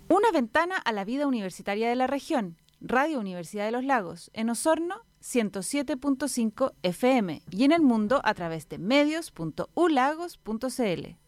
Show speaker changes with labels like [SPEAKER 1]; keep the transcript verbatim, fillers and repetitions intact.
[SPEAKER 1] Una ventana a la vida universitaria de la región. Radio Universidad de los Lagos, en Osorno, ciento siete punto cinco F M y en el mundo a través de medios punto u lagos punto c l.